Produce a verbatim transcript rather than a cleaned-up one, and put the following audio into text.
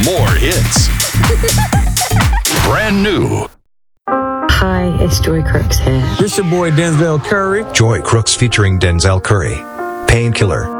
more hits. Brand new. Hi, it's Joy Crooks here. This your boy Denzel Curry. Joy Crooks featuring Denzel Curry. Painkiller.